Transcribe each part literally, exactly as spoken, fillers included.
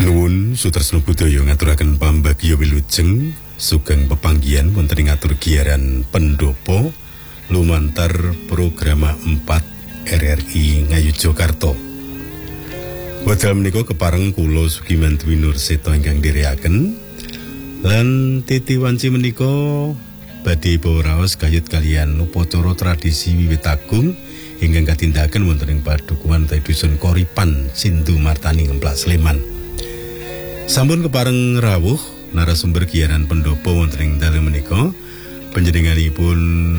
Nuwun sutresna budaya ngaturaken pambagya wilujeng sugeng pepanggihan wonten ing atur giaran pendopo lumantar program empat R R I Ngayogyakarta. Wekdal menika kepareng kula Sugiman Dwi Nurseta ingkang ndherekaken lan titi wanci menika badhe pawraos kayut kalian upacara tradisi wiwit agung ingkang katindakaken wonten ing padukuhan Dusun Koripan Sindu Martani Ngemplak Sleman. Sampun kepareng rawuh narasumber giaran pendopo wonten ing dalu menika panjenenganipun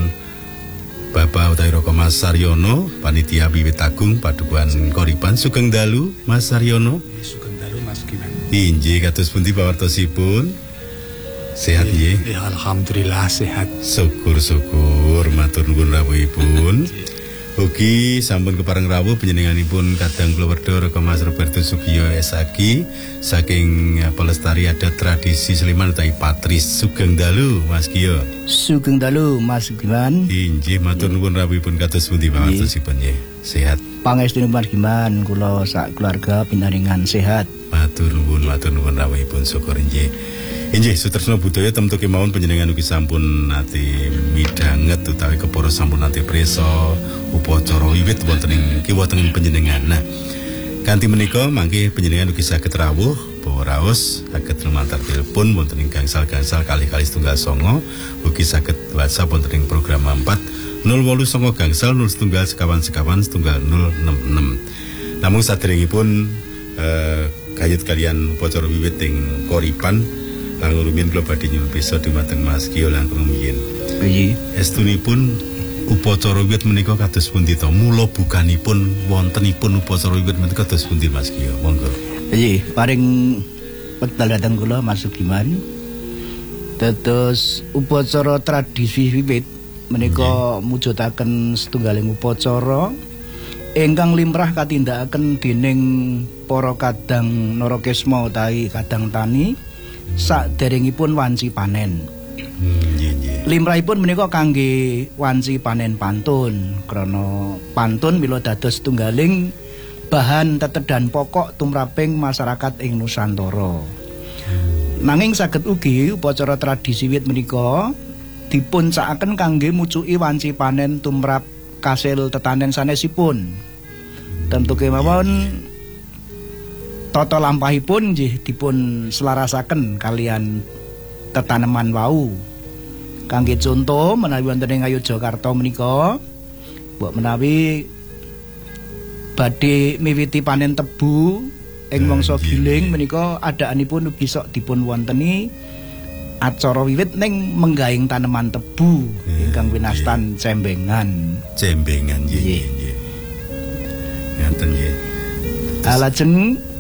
Bapak utawi Raka Mas Saryono panitia wiwit agung padukuhan Koripan. Sugeng dalu Mas Saryono. Sugeng dalu Mas Giman. Inggih kados pundi pawartosipun? Sehat nggih? Ya alhamdulillah sehat. Syukur-syukur matur nuwun rawuhipun. Ugi sampun kepareng rawuh panjenenganipun kadang kula wedha Raka Mas Roberto Sugiyo S A G saking Pelestari Adat Tradisi Sleman utawi Patris. Sugeng dalu Mas Giyo. Sugeng dalu Mas Giman. Inggih matur nuwun rawuhipun kados pundi pawartosipun nggih? Sehat. Pangestune Mas Giman kula sak keluarga pinaringan sehat. Matur nuwun matur nuwun rawuhipun syukur nggih. Inggih sutresna budaya temtu kemawon panjenengan ugi sampun nate midhanget utawi kepara sampun nate prisa upacara wiwit wonten ing kiwa tengen panjenengan. Nah, kanthi menika mangke panjenengan ugi saged rawuh pawraos saged lumantar telepon wonten ing gangsal-gangsal kalih kalih setunggal songo ugi saged WhatsApp wonten ing program empat nol wolu songo gangsal nol setunggal sekawan sekawan setunggal nol enam enam. Namung saderengipun eh, kayut kalian upacara wiwit ing Koripan langkung rumiyin kula badhe nyuwun pirsa dumateng Mas Giyo langkung rumiyin. Nggih. Estunipun upacara wiwit menika kados pundi to? Mula bukanipun wontenipun upacara wiwit menika kados pundi Mas Giyo? Monggo. Nggih, paring wekdal dhateng kula Mas Sugiman. Dados upacara tradisi wiwit menika mujudaken setunggaling upacara ingkang limrah katindakaken dening para kadang Narakesma utawi kadang tani saderengipun wanci panen. Hmm, nggih. Limrahipun menika kangge wanci panen pantun. Krana pantun mila dados tunggaling bahan tetedhan pokok tumraping masyarakat ing Nusantara. Nanging saged ugi upacara tradisi wiwit menika dipuncakaken kangge mucuki wanci panen tumrap kasil tetanen sanesipun. Tentu kemawon tata lampahipun nggih dipun selarasaken kalian tetaneman wau. Kangge conto menawi wonten ing Ngayogyakarta menika mbok menawi badhe miwiti panen tebu ing mangsa giling menika adaanipun ugi sok dipun wonteni acara wiwit ning menggahing taneman tebu ingkang winastan cembengan. Cembengan nggih nggih. Ngaten nggih. Alajeng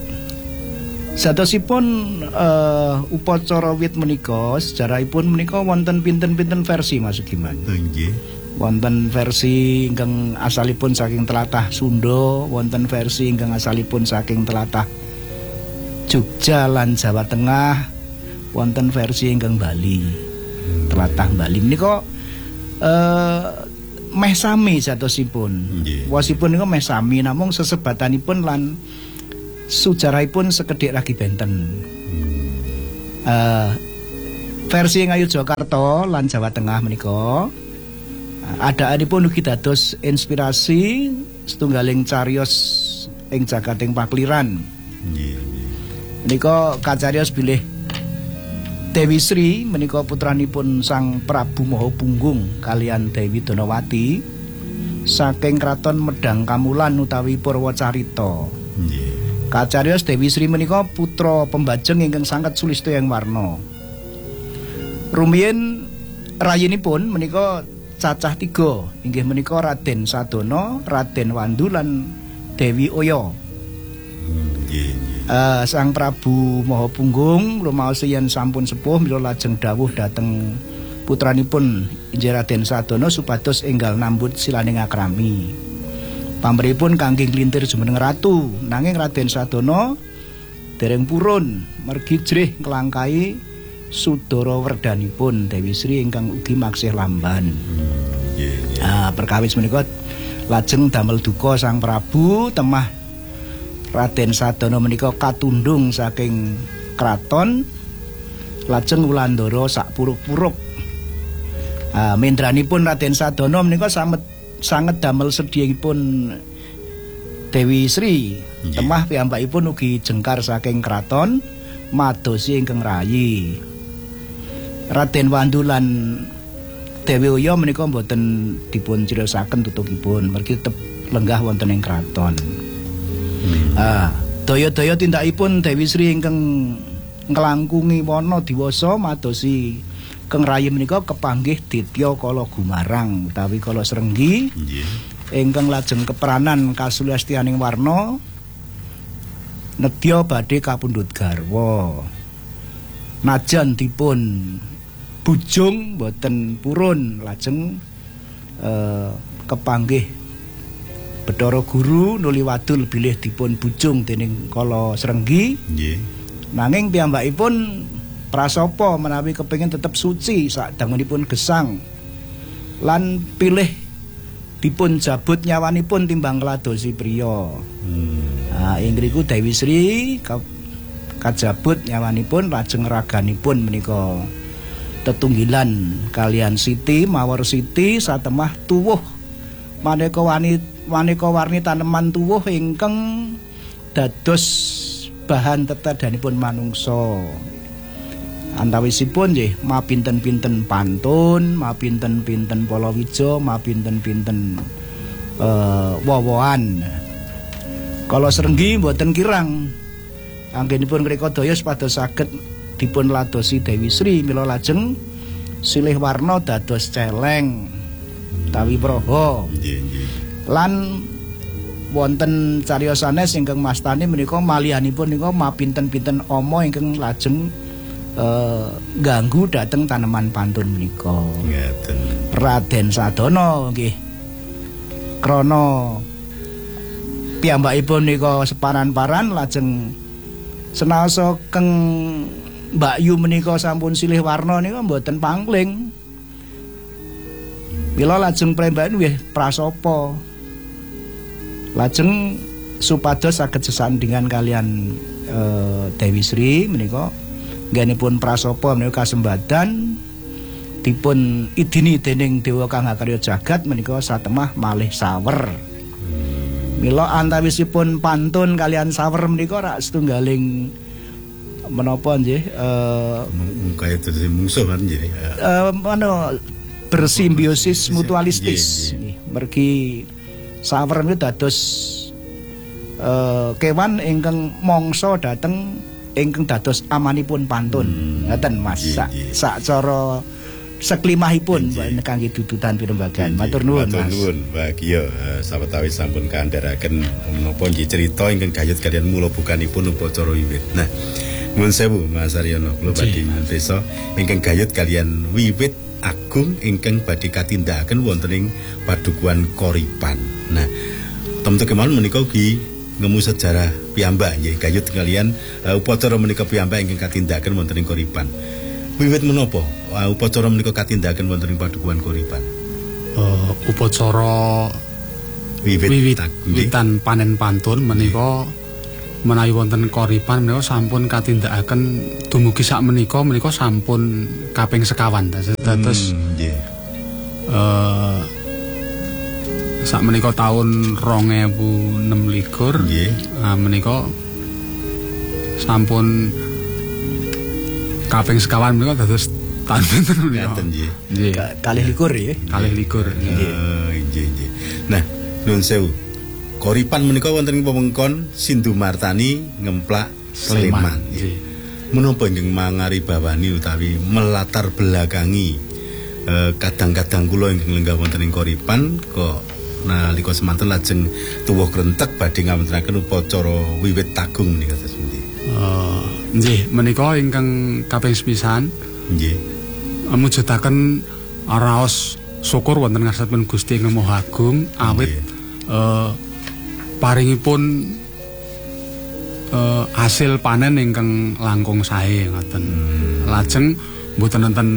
satosipun uh, upacara wit menika sejarahipun menika wonten pinten-pinten versi Mas Sugiman. Nggih. Wonten versi ingkang asalipun saking tlatah Sunda, wonten versi ingkang asalipun saking tlatah Jogja lan Jawa Tengah, wonten versi ingkang Bali. Hmm. Tlatah Bali menika uh, meh sami satosipun. Nggih. Wasipun niku meh sami namung sesebatanipun lan sujarahipun sekedhik ragi benten. Hmm. Uh, versi Ngayogyakarta lan Jawa Tengah menika adaanipun ugi dados inspirasi setunggaling cariyos ing jagating pakliran. Nggih. Menika kacariyos bilih Dewi Sri menika putranipun Sang Prabu Mahapunggung kalian Dewi Donawati saking kraton Medang Kamulan utawi Purwacarita. Nggih. Kacariyos Dewi Sri menika putra pembajeng ingkang sanget sulistya warna. Rumiyin rayinipun menika cacah tiga, inggih menika Raden Sadana, Raden Wandu lan Dewi Oya. Nggih. Uh, Sang Prabu Mahapunggung lumaos yen sampun sepuh mila lajeng dawuh dhateng putranipun inggih Raden Sadana supados enggal nambut silaning akrami. Pamrihipun kangge nglintir jumeneng ratu, nanging Raden Sadana dereng purun mergi jrih nglangkai Sudara werdanipun Dewi Sri ingkang ugi maksih lamban. Ah, perkawis menika lajeng damel duka Sang Prabu temah Raden Sadana menika katundung saking kraton lajeng Wulandara sak puruk-puruk. Ah mendranipun Raden Sadana menika samet sanget damel sedhiyahipun Dewi Sri. Yeah. Temah piyambakipun ugi jengkar saking kraton madosi ingkang rayi. Raden Wandu lan Dewi Uya menika mboten dipun criosaken tutungipun, mergi tetep lenggah wonten ing kraton. Hmm. Ah, daya-daya tindakipun Dewi Sri ingkang nglangkungi wana diwasa madosi keng rayi menika kepanggih Ditya Kala Gumarang utawi Kala Srenggi. Nggih. Ingkang lajeng keperanan kasulestianing warna nedya badhe kapundhut garwa. Najan dipun bujung boten purun lajeng eh, kepanggih Bathara Guru nuli wadul bilih dipun bujung dening Kala Srenggi. Nggih. Nanging piyambakipun prasapa menawi kepengin tetep suci sadangunipun gesang lan pilih dipun jabut nyawanipun timbang kladosi priya. Hmm. Nah, ing ngriku Dewi Sri kajabut nyawanipun lajeng raganipun menika tetunggilan kalian Siti Mawar Siti satemah tuwuh maneka wani maneka warni taneman tuwuh ingkang dados bahan tetedanipun manungsa. Antawisipun nggih mapinten-pinten pantun, mapinten-pinten palawija, mapinten-pinten uh, wowoan. Kala Srenggi mboten kirang anggenipun ngreka daya supados saged dipun ladosi Dewi Sri mila lajeng silih warna dados celeng utawi praha. Nggih, nggih. Lan wonten cariyos sanes ingkang mastani menika malianipun nika mapinten-pinten ama ingkang lajeng Uh, ganggu dateng taneman pantun menika. Ngeten. Raden Sadana nggih. Krana piyambakipun nika separan-paran lajeng senaosa keng Mbak Yu menika sampun silih warna nika mboten pangling. Mila lajeng prembahan nggih prasapa. Lajeng supados saged sesandingan kalian uh, Dewi Sri menika nggenipun prasapa menika kasembadan dipun idini dening Dewa Kang Hakarya Jagat menika satemah malih sawer. Mila antawisipun pantun kalian sawer menika rak setunggaling menapa nggih eh kaya dadi mungsuh kan nggih. Eh ana bersimbiosis mutualistis nggih. Mergi sawer niku dados eh kewan ingkang mangsa dhateng ingkang dados amanipun pantun. Ngoten hmm. Mas. Sak sak cara seklimahipun kangge dudutan pirembagan. Matur nuwun Mas. Matur nuwun. Bahagia sawetawis sampun kandharaken menapa nggih crita ingkang gayut kaliyan mula bukanipun upacara wiwit. Nah, nuwun sewu Mas Aryono kula badhe ngantos ingkang gayut kaliyan wiwit agung ingkang badhe katindakaken wonten ing padukuhan Koripan. Nah, temtu kemawon menika ugi ngemu sejarah piyambak nggih gayut kalian uh, upacara menika piyambak ingkang katindakaken wonten ing Koripan. Wiwit menapa uh, upacara menika katindakaken wonten ing padukuhan Koripan? Uh, upacara wiwit wiwit wiwitan panen pantun menika menawi wonten Koripan menika sampun katindakaken dumugi sak menika menika sampun kaping sekawan dados nggih. Uh, sak menika taun rong ewu enem likur nggih. Nah menika sampun kaping sekawan menika dados taun pinten menika. Nggih. Nggih. Kalih likur nggih. Kalih likur. Nggih. Nggih nggih. Nah, nuwun sewu. Koripan menika wonten ing wewengkon Sindu Martani ngemplak Sleman. Nggih. Menapa ingkang mangari bawani utawi melatar belakangi eh, kadang-kadang kula ingkang lenggah wonten ing Koripan kok nalika semanten lajeng tuwuh krentek badhe ngawontenaken upacara wiwit tagung menika dados pundi? Uh, nggih, menika ingkang kaping sepisan nggih mujudaken raos syukur wonten ngarsanipun Gusti Ingkang Maha Agung awit uh, paringipun uh, hasil panen ingkang langkung sae ngoten. Hmm. Lajeng mboten wonten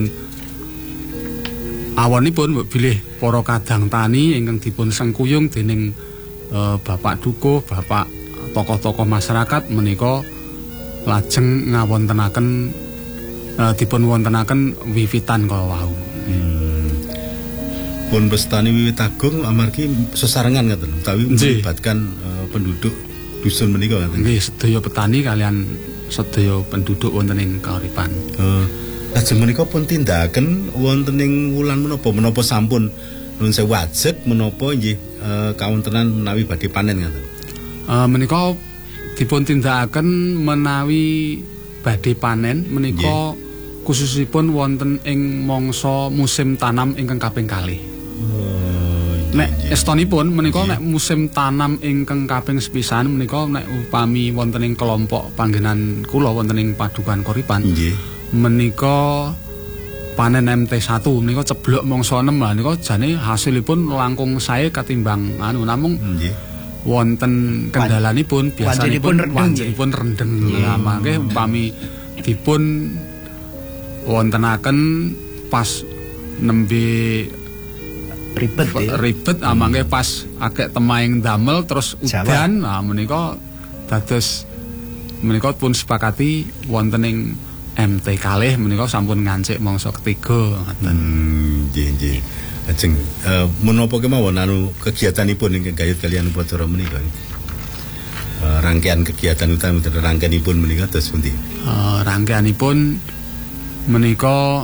awonipun bilih para kadang tani ingkang dipun sengkuyung dening uh, Bapak Dukuh, Bapak tokoh-tokoh masyarakat menika lajeng ngawontenaken uh, dipun wontenaken wiwitan kala wau. Hmm. Pun bestani wiwit agung amargi sesarengan ngoten utawi melibatkan uh, penduduk dusun menika ngoten. Nggih, sedaya petani kalian sedaya penduduk wonten ing kauripan. Uh, lajeng menika pun tindakaken wonten ing wulan menapa menapa sampun nun sewu ajeg menapa nggih uh, kawontenan menawi badhe panen ngoten. Uh, menika dipun tindakaken menawi badhe panen menika khususipun wonten ing mangsa musim tanam ingkang kaping kalih. Oh, nek estonipun menika nek musim tanam ingkang kaping sepisan menika nek upami wonten ing kelompok panggenan kula wonten ing Padukan Kauripan. Nggih. Menika panen M T satu menika ceblok mangsa enem lah nika jane hasilipun langkung sae katimbang anu namung nggih wonten kendalanipun biasanipun wancinipun rendeng. Lah mangke upami dipun wontenaken pas nembe ribet ya. Ribet hmm. amangke pas akeh temaing damel terus udan nah menika dados menika pun sepakati wonten ing M T kalih menika sampun ngancik mangsa ketiga ngoten. Hmm, nggih nggih. Lajeng uh, menapa kemawon anu kegiatanipun ingkang gayut kalian upacara menika? Uh, rangkaian kegiatan utama rangkaianipun menika terus pundi? Uh, rangkaianipun menika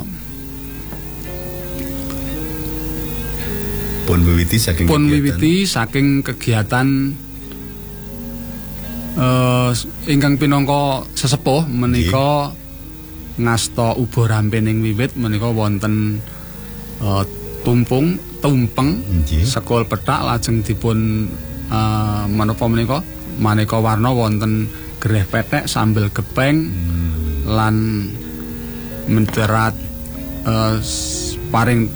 pun wiwiti saking pun kegiatan. wiwiti saking kegiatan uh, ingkang pinangka sesepuh menika ngasta uba rampening wiwit menika wonten uh, tumpung tumpeng sekul petak lajeng dipun uh, menapa menika maneka warna wonten gereh petek sambil gepeng hmm. lan menterat uh, paring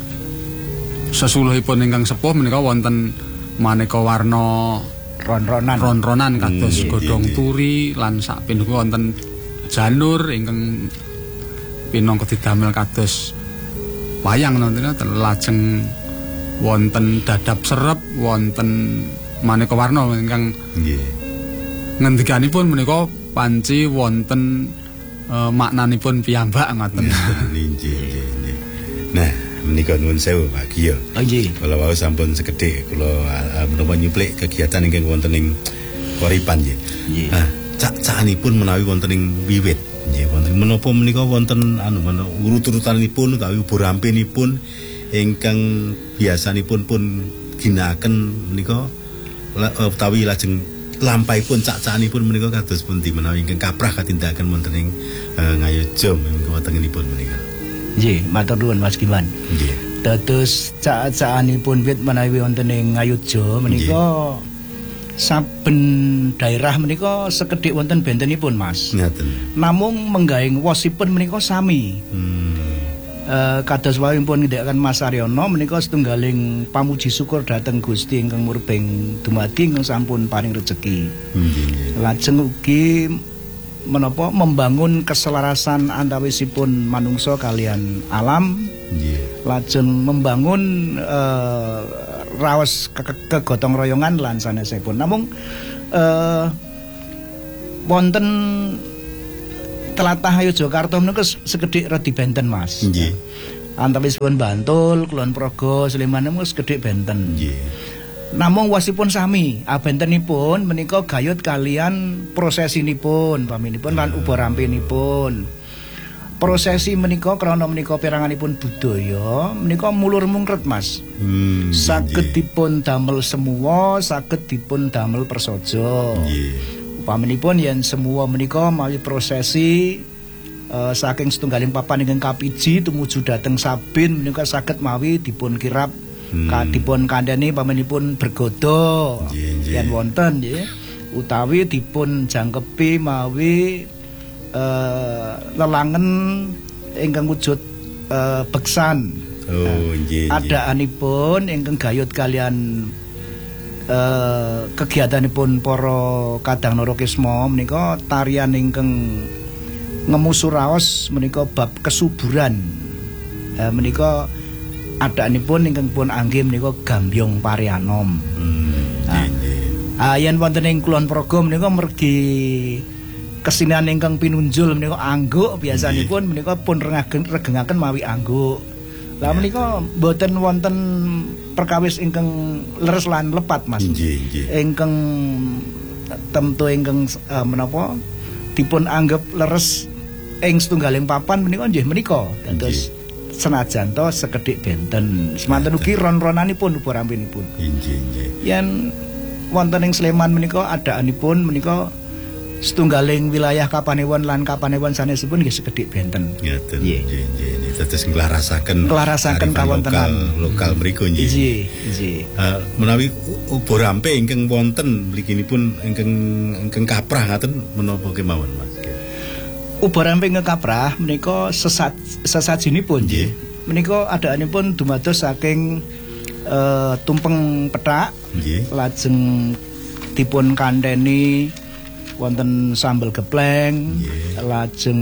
sesuluhipun ingkang sepuh menika wonten maneka warna ron-ronan ron-ronan kados hmm, godhong turi lan sak pinuku wonten janur ingkang pinangka didamel kados wayang nonton lajeng wonten dadap serep wonten maneka warna ingkang nggih ngendikanipun menika panci wonten uh, maknanipun piyambak ngoten. Nggih nggih. Nah menika nuwun sewu Pak Gio. Oh nggih. Kula wau sampun sekedhik kula menapa nyuplik kegiatan ingkang wonten ing Kauripan nggih. Nah, cak-cakanipun menawi wonten ing wiwit nggih wonten menapa menika wonten anu menapa urut-urutanipun utawi uba rampenipun ingkang biasanipun pun ginakaken menika utawi lajeng lampahipun cak-cakanipun menika kados pundi menawi ingkang kaprah katindakaken wonten ing uh, Ngayoja menika wontenipun menika. Nggih, matur nuwun Mas Giman. Nggih. Dados cak-cakanipun wit menawi wonten ing Ngayoja menika saben daerah menika sekedhik wonten bentenipun Mas. Ngaten. Namung menggaing wosipun menika sami. Hmm. Uh, kados wawuhipun ngendikaken Mas Aryono menika setunggaling pamuji syukur dhateng Gusti ingkang murbeng dumadi ingkang sampun paring rejeki. Hmm. Lajeng ugi menapa membangun keselarasan antawisipun manungsa kalian alam. Yeah. Lajeng membangun uh, raos kegotong royongan lan sanesipun. Namung uh, wonten Tlatah Yogyakarta menika sekedhik radi benten Mas. Nggih. Antawisipun Bantul, Kulon Progo, Sleman menika sekedhik benten. Nggih. Namung wasipun sami, abentenipun menika gayut kalian prosesinipun, paminipun lan uba rampenipun. Prosesi menika krana menika peranganipun budaya, menika mulur mungkret Mas. Hmm, saged dipun damel semua, saged dipun damel prasaja. Nggih. Paminipun yen semua menika mawi prosesi uh, saking setunggaling papan ingkang kapiji tumuju dhateng Sabin menika saged mawi dipun kirap hmm. ka dipun kandhani paminipun bergodo yen wonten nggih utawi dipun jangkepi mawi uh, lelangen ingkang wujud uh, beksan. Oh nggih. Nah, adaanipun ingkang gayut kalian Uh, kegiatanipun para kadang narokisma menika tarian ingkang ngemusu raos menika bab kesuburan. Uh, menika adaanipun ingkang pun anggih menika Gambyong Parianom. Hmm, nah, Ah yen wonten ing Kulon Progo menika mergi kesenian ingkang pinunjul menika angguk biasanipun menika pun regengaken mawi angguk. Lah menika mboten wonten perkawis ingkang leres lan lepat Mas. Nggih, nggih. Ingkang temtu ingkang uh, menapa dipun anggap leres ing setunggaling papan menika nggih menika. Dados senajan to sekedhik benten. Semanten ugi ron-ronanipun uba rampinipun. Nggih, nggih. Yen wonten ing Sleman menika adaanipun menika setunggaling wilayah Kapanewon lan Kapanewon sanesipun nggih sekedhik benten. Ngeten. Nggih, nggih. Dados nglarasaken nglarasaken kawontenan lokal mriku nggih. Nggih, nggih. Uh, menawi ubo rampe ingkang wonten mliginipun ingkang ingkang kaprah ngaten menapa kemawon Mas? Ubo rampe ingkang kaprah menika sesat sesajinipun nggih. Menika adaanipun dumados saking uh, tumpeng pethak. Nggih. Lajeng dipun kandheni wonten sambel gepleng. Nggih. Lajeng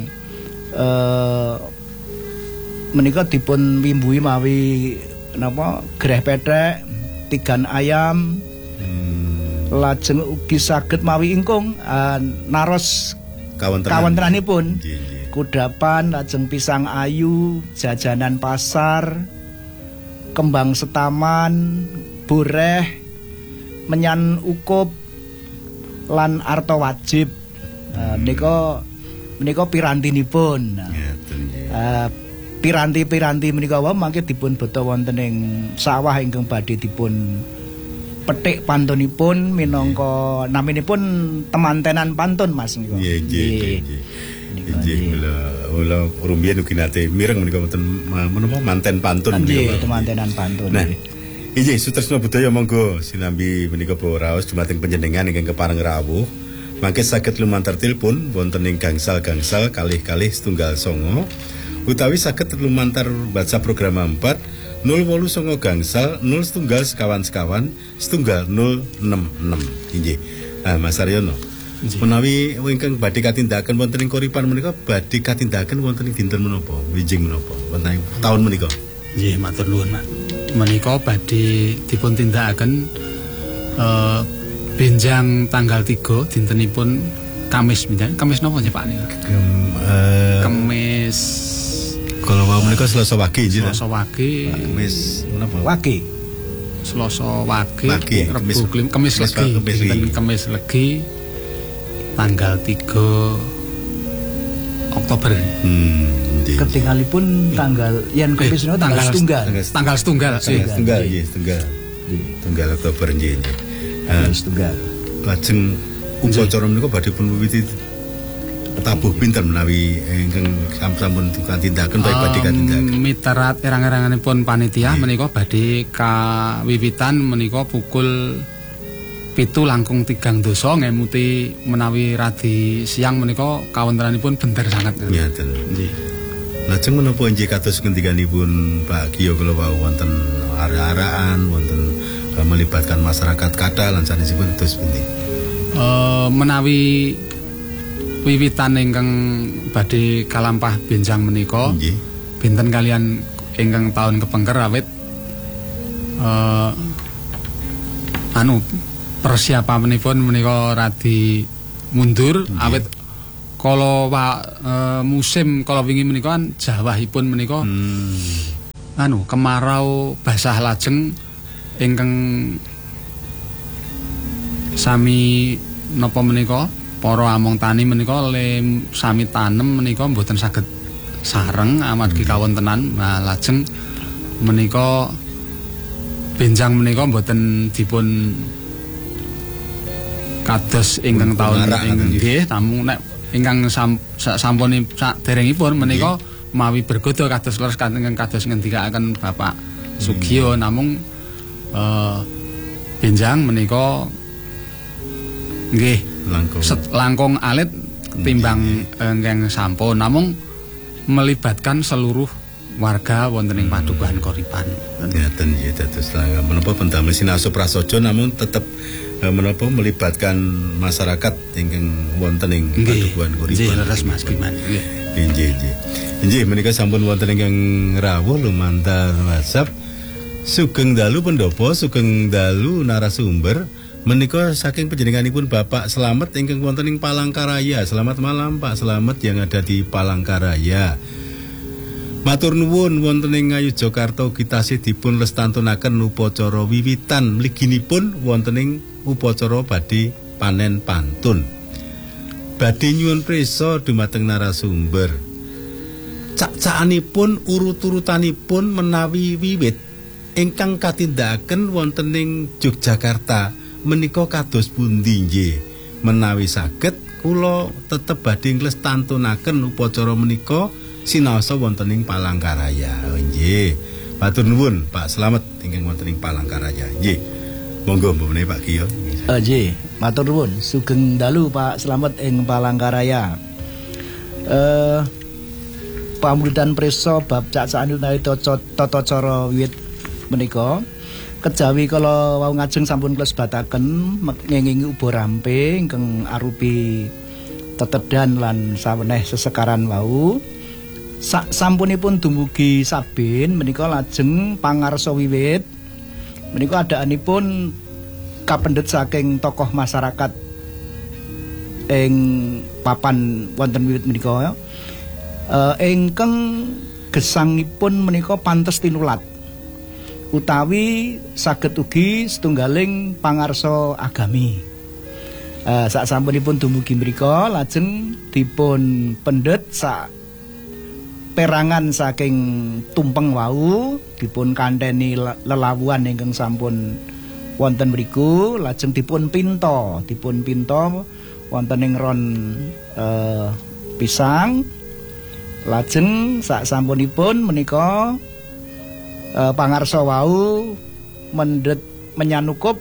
uh, menika dipun wimbuhi mawi napa greh pethek, tigan ayam. Hmm. Lajeng ugi saged mawi ingkung uh, naros kawontenanipun. Kudapan, lajeng pisang ayu, jajanan pasar, kembang setaman, boreh, menyan ukup lan arta wajib. Uh, menika menika pirantinipun. Uh, piranti-piranti menika wae mangke dipun beta wonten ing sawah ingkang badhe dipun petik pantunipun minangka naminipun temantenan pantun Mas niku. Nggih, nggih. Nggih, kula rumiyin ugi nate mireng menika wonten menapa manten pantun menika. Nggih, temantenan pantun. Nah, inggih Sutresna Budaya monggo sinambi menika raos dumateng panjenengan ingkang kepareng rawuh. Mangke saged lumantar tilpun wonten ing gangsal-gangsal kalih-kalih setunggal songo. Utawi saged lumantar baca program empat nol wolu songo gangsal nol setunggal sekawan sekawan setunggal nol enam enam. Inggih. Nah, Mas Aryono. Menawi ingkang badhe katindakan wonten ing Koripan menika badhe katindakan wonten ing dinten menapa? Wijing menapa? Wonten taun menika. Nggih, matur nuwun, Mas. Menika badhe dipun tindakaken eh benjang tanggal tiga dintenipun Kamis pinten? Kamis napa nggih Pak? Kamis kalau wau menika Selasa Wage nggih. Selasa Wage. Kamis menapa? Wage. Selasa Wage, Rebu Klim, Kamis Legi. Dinten Kamis Legi tanggal tiga Oktober. Hmm, ketinggalipun tanggal yen Kamis niku tanggal setunggal. Tanggal setunggal, setunggal nggih, setunggal. Tunggal Oktober nggih. Tanggal setunggal. Lajeng upacara menika badhe pun wiwiti tabuh pinten menawi ingkang sampun katindakan baik badhe katindakan. Miterat erang-eranganipun panitia menika badhe kawiwitan menika pukul pitu langkung tigang dosa ngemuti menawi radi siang menika kawontenanipun benter sanget. Ngaten. Nggih. Lajeng menapa inggih kados ngendikanipun Pak Kiyo kula wau wonten ara-araan wonten melibatkan masyarakat kathah lan sanesipun terus pundi. Uh, menawi wiwitan ingkang badhe kalampah benjang menika nggih binten kalian ingkang taun kepengker awit uh, anu persiapanipun menika radi mundur nggih. Awit kala uh, musim kala wingi menika kan jawahipun menika hmm. anu kemarau basah lajeng ingkang sami napa menika para among tani menika le sami tanem menika mboten saged sareng amargi kawontenan. Nah, lajeng menika benjang menika mboten dipun kados ingkang taun nggih, namung nek ingkang sampun saderengipun menika mawi bergodo kados leres ingkang kados ngendikaken Bapak Sugiyo, namung eh, benjang menika nggih langkung langkung alit timbang ingkang sampun, namung melibatkan seluruh warga wonten ing Padukuhan Koripan. Ngaten nggih dados menapa pendamel sinasup prasaja namun tetep menapa melibatkan masyarakat ingkang wonten ing Padukuhan Koripan. Nggih, leres Mas Kiman. Nggih. Nggih, nggih. Nggih menika sampun wonten ingkang rawuh lumantar WhatsApp. Sugeng dalu pendopo, sugeng dalu narasumber. Menika saking panjenenganipun Bapak Slamet ingkang wonten ing Palangkaraya. Selamat malam Pak Slamet yang ada di Palangkaraya. Matur nuwun wonten ing Ngayogyakarta ugi tasih dipun lestantunaken upacara wiwitan mliginipun wonten ing upacara badhe panen pantun. Badhe nyuwun prisa dumateng narasumber. Cak-cakanipun urut-urutanipun menawi wiwit ingkang katindakaken wonten ing Yogyakarta menika kados pundi nggih? Menawi saged kula tetep badhe nglestantunaken upacara menika sinaosa wonten ing Palangkaraya. Nggih. Matur nuwun Pak Slamet ingkang wonten ing Palangkaraya. Nggih. Monggo mbene Pak Kiyo. Nggih, matur nuwun. Sugeng dalu Pak Slamet ing Palangkaraya. Eh pamuridan prisa bab cak-cakan utawi tata cara wiwit menika kejawi kala wau ngajeng sampun klebataken ngengingi uba rampe ingkang arupi tetedan lan saweneh sesekaran wau. Sak sampunipun dumugi Sabin menika lajeng pangarsa wiwit menika adaanipun kapendhet saking tokoh masyarakat ing papan wonten wiwit menika uh, ingkang gesangipun menika pantes tinulat utawi saged ugi setunggaling pangarsa agami. Uh, sak sampunipun dumugi mriku lajeng dipun pendhet sak perangan saking tumpeng wau dipun kanteni lelawuhan ingkang sampun wonten mriku lajeng dipun pinta dipun pinta wonten ing ron uh, pisang lajeng sak sampunipun menika uh, pangarsa wau mendhet menyanukup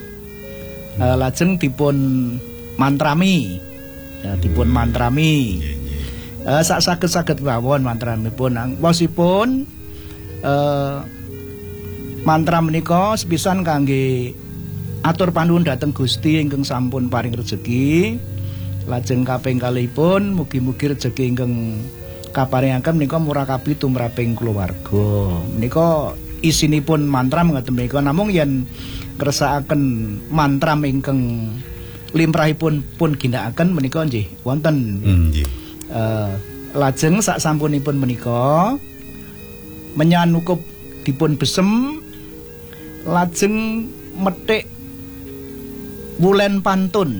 uh, lajeng dipun mantrami ya, dipun mantrami Uh, sak saged-saged mawon mantranipun wasipun uh, mantra menika sepisan kangge atur panuwun dhateng Gusti ingkang sampun paring rejeki lajeng kaping kalihipun mugi-mugi rejeki ingkang kaparingaken menika murakabi tumraping kulawarga. Menika isinipun mantra ngoten menika namung yen ngersakaken mantra ingkang limrahipun pun ginakaken menika nggih wonten. Nggih. Uh, lajeng sak sampunipun menika menyanukup dipun besem lajeng methik wulen pantun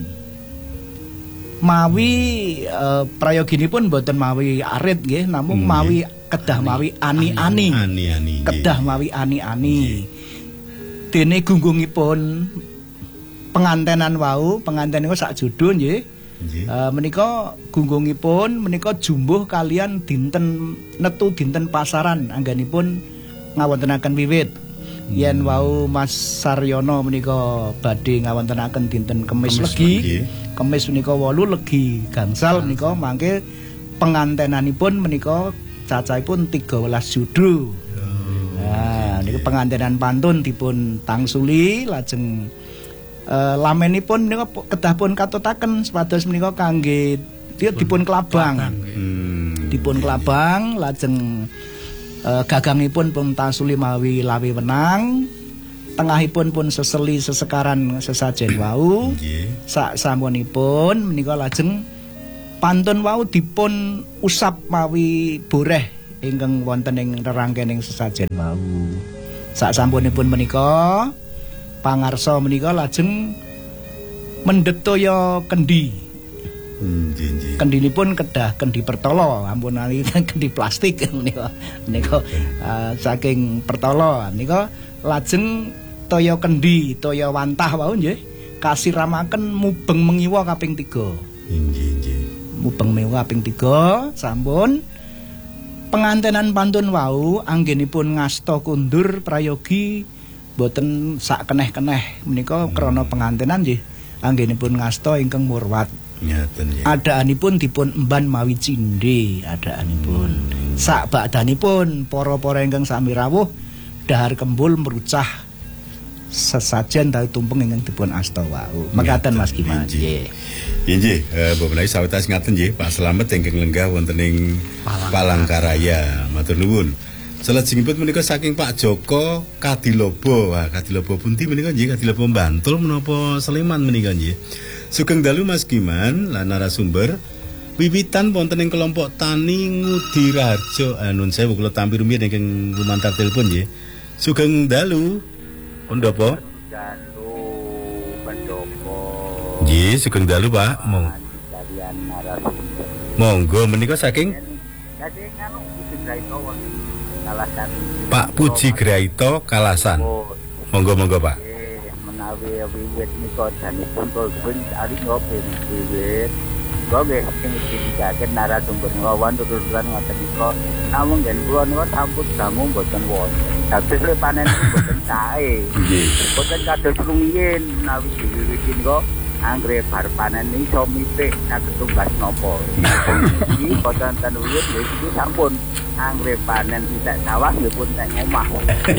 mawi uh, prayoginipun boten mawi arit nggih namung hmm, mawi kedah mawi ani-ani ani-ani kedah mawi ani-ani dene gunggungipun pengantenan wau penganten niku sak judul nggih. Uh, menika gunggungipun menika jumbuh kalian dinten netu dinten pasaran angganipun ngawontenaken wiwit hmm. yen wau Mas Saryono menika badhe ngawontenaken dinten Kemis Legi Kemis menika wolu Legi gangsal menika mangke pengantenanipun menika cacahipun tiga belas judul. Oh, nah niku pengantenan pantun dipun tangsuli lajeng Uh, lamenipun menika kedah pun katutaken sepados menika kangge dipun kelabang. Hmm. Dipun kelabang lajeng uh, gagangipun pun tasuli mawi lawi wenang. Tengahipun pun seseli sesekaran sesajen wau. Nggih. Sak sampunipun menika lajeng pantun wau dipun usap mawi boreh ingkang wonten ing rerangkening sesajen wau. Sak sampunipun menika pangarsa menika lajeng mendhet toya kendi. Hmm, nggih. Kendinipun kedah kendi pertala, ampun ali kendi plastik menika. Menika uh, saking pertala nika lajeng toya kendi, toya wantah wau nggih kasiramaken mubeng mengiwa kaping tiga. Nggih, nggih. Mubeng mengiwa kaping tiga sampun pengantenan pantun wau anggenipun ngasta kundur prayogi boten sak keneh-keneh menika krana pengantenan nggih anggenipun ngasta ingkang murwat. Ngaten ya. Adaanipun dipun emban mawi cindhe adaanipun. Hmm. Sak bakdanipun para-para ingkang sami rawuh dahar kembul merucah sesajen tawi tumpeng ingkang dipun asta wau. Mekaten Mas Kiman. Nggih. Nggih, eh menawi sawetawis ngaten nggih Pak Slamet ingkang lenggah wonten ing Palangkaraya. Matur nuwun. Salajengipun menika saking Pak Joko Kadilobo. Wah, Kadilobo pundi menika nggih? Kadilobo Bantul menapa Sleman menika nggih. Sugeng dalu Mas Giman lan narasumber. Wiwitan wonten ing kelompok tani Ngudi Raharjo. Nun sewu kula tampi rumiyin ingkang lumantar telepon nggih. Sugeng dalu. Pendopo? Dalu pendopo. Nggih, sugeng dalu Pak. Mong. Monggo menika saking saking anu Puji Graito Kalasan. Pak Puji Graito Kalasan. Monggo-monggo Pak. Menawi wiwit nika danipun pun ari ngopi wiwit. Goge sing dicakaken narasumber ngawon tuturan ngoten nika namung yen kula niku sampun dangu mboten wonten. Dados panen mboten sae. Nggih. Mboten kados rumiyin menawi wiwit nika anggere bar panen iso mipik saged tumbas napa. Iki boten ten wiwit iki sampun anggere panen tidak sawah nggih pun nek omah.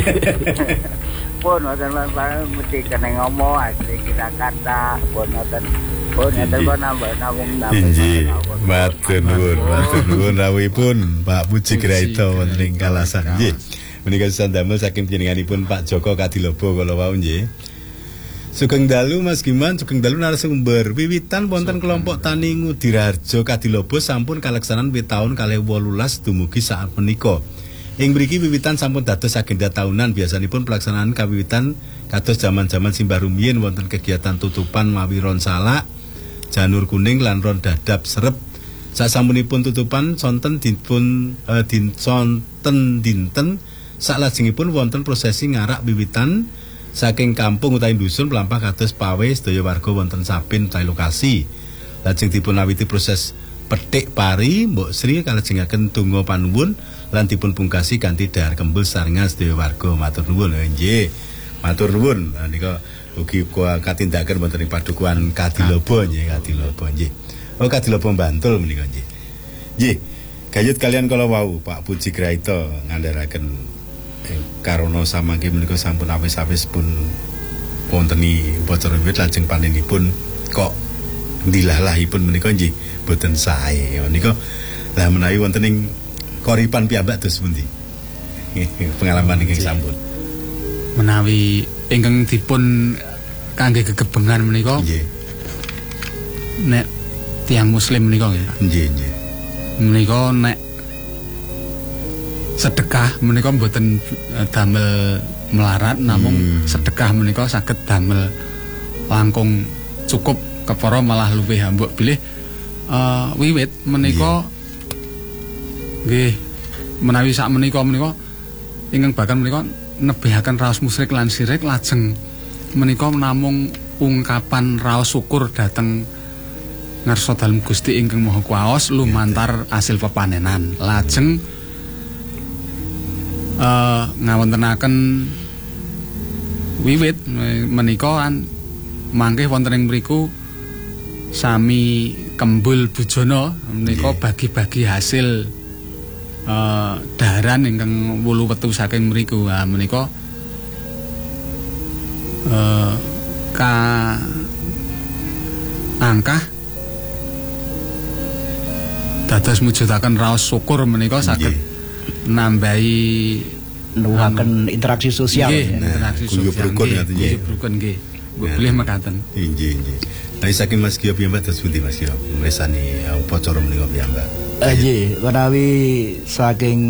Pun wonten mesti kena ngomong asli kita kata pun wonten pun enten pun nambah nambung nambah. Inji, matur nuwun, matur nuwun rawuhipun Pak Puji Graito wonten ing Kalasan nggih. Menika sandamel saking panjenenganipun Pak Joko Kadilobo kala wau nggih. Sugeng dalu Mas Giman, sugeng dalu narasumber. Wiwitan wonten kelompok tani Ngudi Raharjo Kadilobo sampun kaleksanan wiwit taun kalih wolulas dumugi saat menika. Ing mriki wiwitan sampun dados agenda tahunan, biasanipun pelaksanaan kawiwitan kados jaman-jaman simbah rumiyin wonten kegiatan tutupan mawi ron salak, janur kuning lan ron dadap serep. Sasampunipun tutupan sonten dipun eh, din sonten dinten salajengipun wonten prosesi ngarak wiwitan saking kampung utawi dusun mlampah kados pawe sedaya warga wonten saben utawi lokasi. Lajeng dipun awiti proses petik pari Mbok Sri kalajengaken donga panuwun lan dipun pungkasi kanthi dahar kembul sarengan sedaya warga. Matur nuwun nggih. Matur nuwun. Nika ugi katindakan wonten ing padukuhan Kadilobo nggih, Kadilobo nggih. Oh Kadilobo Bantul menika nggih. Nggih. Gayut kalian kala wau Pak Puji Graito ngandharaken eh, karono samangke menika sampun awis-awis pun wonteni upacara wiwit lajeng panenipun kok ndilah-lahipun menika nggih boten sae. Menika lah menawi wonten ing koripan piyambak dos pundi? Pengalaman ingkang sampun. Menawi ingkang dipun kangge gegebengan menika nggih. Nek tiyang muslim menika nggih. Nggih, nggih. Menika nek sedekah menika mboten damel melarat namung hmm. sedekah menika saged damel langkung cukup kepara malah luwih mbok bilih uh, wiwit menika nggih menawi sak menika menika ingkang bahkan menika nebihaken raos musyrik lan syirik lajeng menika namung ungkapan raos syukur dhateng ngarsa dalem Gusti ingkang Maha Kuwaos lumantar asil pepanenan. Lajeng uh, ngawontenaken wiwit menika mangke wonten ing mriku sami kembul bujana menika bagi-bagi hasil uh, daharan ingkang wulu wetu saking mriku. Ha menika uh, ka angkah dados mujudaken raos syukur menika saged nambahi nuwuhaken interaksi sosial. Nggih, interaksi sosial. Rukun nggih. Rukun nggih. Boleh mekaten. Nggih, nggih. Nah, saking Mas Gio piyambak terus pundi Mas Gio mirsani upacara menika piyambak? Nggih, menawi saking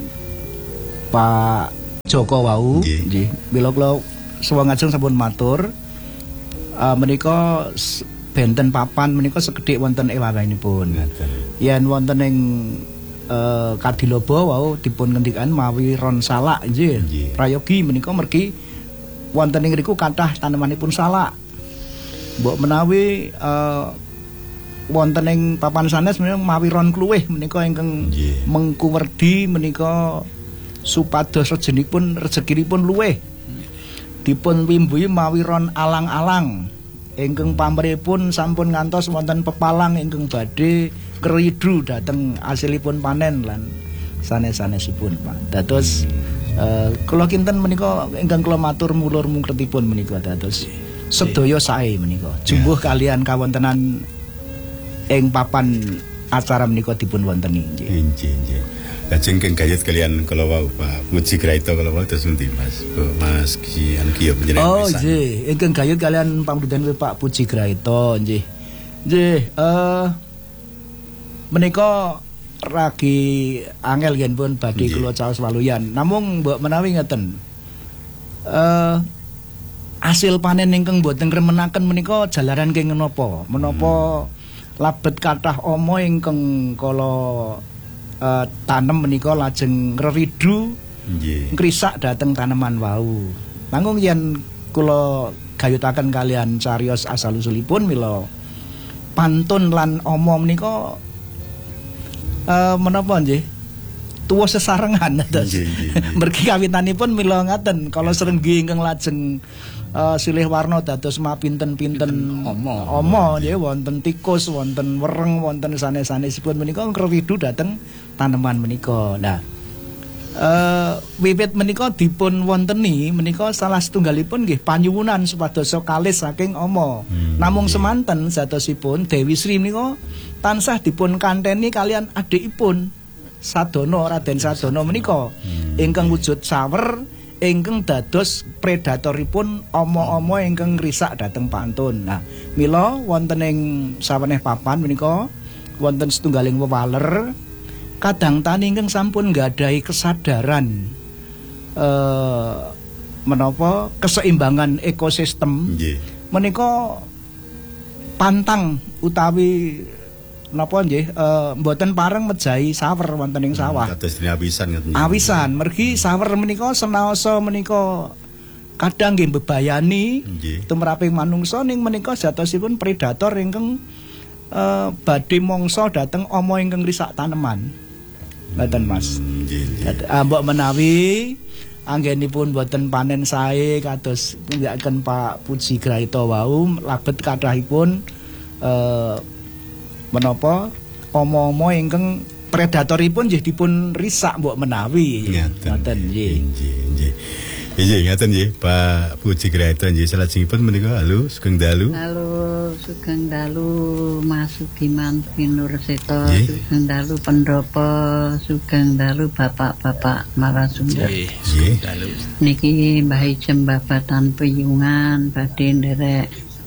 Pak Joko wau nggih. Mila kula suwung ajeng sampun matur uh, menika benten papan menika sekedhik wonten ing wawanipun. Yen wonten ing uh, Kadilobo wau dipun ngendikan mawi ron salak nggih. Prayogi menika mergi wonten ing riku kathah tanemanipun salak. Mbok menawi uh, wonten ing papan sanes menika mawi ron kluwih menika ingkang mengkuwerdi menika supados rejenipun rezekinipun luwih. Dipun wimbuhi mawi ron alang-alang. Ingkang pamrihipun sampun ngantos wonten pepalang ingkang badhe keridru dhateng asilipun panen lan sanes-sanesipun Pak. Dados uh, kula kinten menika ingkang kula matur mulur mungkretipun menika dados sedaya sae menika. Jumbuh kalian kawontenan ing papan acara menika dipun wonteni nggih. Nggih, nggih. Lajeng keng gayut kalian kalau wau Pak Puji Graito kalau wau terus nanti Mas Mas Ki anu ki oh nggih ingkang gayut kalian pamrenten Pak Puji Graito nggih nggih eh menika ragi angel yen pun badhe kula caos waluyan namung mbok menawi ngeten eh hasil panen ingkang boten remenaken menika jalaran kenging menapa menapa hmm. labet kathah ama ingkang kala Uh, tanem menika lajeng ngridu nggih ngrisak dhateng taneman wau. Nanging yen kula gayutaken kalian cariyos asal usulipun mila pantun lan ama menika uh, menapa nggih tuwa sesarengan terus. Mergi kawitanipun mila ngaten kala srenggi ingkang lajeng Uh, silih warna dados mapinten-pinten ama ama nggih wonten tikus wonten wereng wonten sanes-sanesipun menika ngrewidu dhateng taneman menika. Nah uh, wiwit menika dipun wonteni menika salah setunggalipun nggih panyuwunan supados kalis saking ama. Hmm, namung okay. Semanten jatosipun Dewi Sri menika tansah dipun kanteni kalian adikipun Sadana Raden Sadana menika hmm, ingkang wujud sawer ingkang dados predatoripun ama-ama ingkang ngrisak dhateng pantun. Nah, mila wonten ing saweneh papan menika wonten setunggaling wewaler kadang tani ingkang sampun nggadahi kesadaran eh menapa keseimbangan ekosistem. Nggih. Menika pantang utawi napa nggih uh, mboten pareng mejahi sawer wonten ing sawah. Kados dene awisan ngoten. Awisan mergi sawer menika senaosa menika kadang nggih mbebayani tumraping manungsa ning menika jatosipun predator ingkang uh, badhe mangsa dhateng ama ingkang risak taneman. Ngoten Mas. Nggih. Mbok menawi anggenipun boten panen sae kados nindakaken Pak Puji Graito wau labet kathahipun uh, menapa ama-ama ingkang predatoripun nggih dipun risak mbok menawi ngoten nggih nggih nggih ngaten nggih Pak Puji Graito nggih salajengipun menika halo sugeng dalu halo sugeng dalu Mas Sugiman Pinurseto sugeng dalu pendopo sugeng dalu bapak-bapak narasumber nggih dalu niki Mbah Ijem babatan piyungan badhe nderek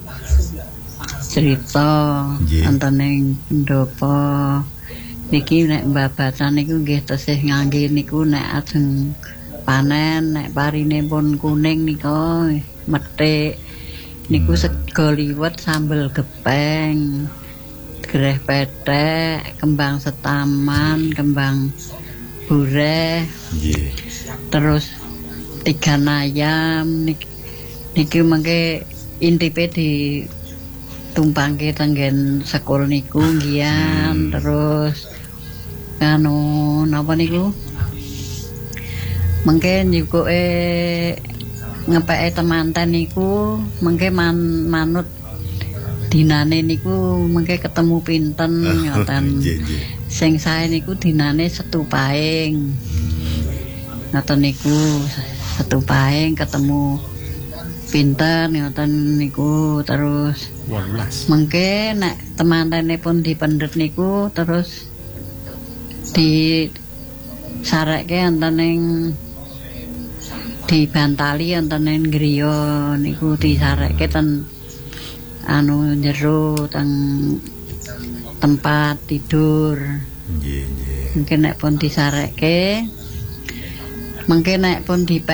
cerita wonten ing pendopo niki nek babatan niku nggih tesih ngangge niku nek ajeng panen nek parine pun kuning nika methik niku sega liwet sambel gepeng greh petek kembang setaman kembang bureh nggih terus tigan ayam niki niki mengke intipe di tumpangke tenggen sekul niku ngian hmm. terus anu napa niku mengke nyukuke ngepeke temanten niku mengke man, manut dinane niku mengke ketemu pinten ngoten sing sae niku dinane Setu Paing ngoten niku Setu Paing ketemu pinten ngoten niku terus wolulas mengke nek temantene pun dipendhet niku terus di sarekke enten ing dibantali enten ing griya niku disarekke ten anu jero teng tempat tidur nggih nggih mengke nek pun disarekke mengke nek pun di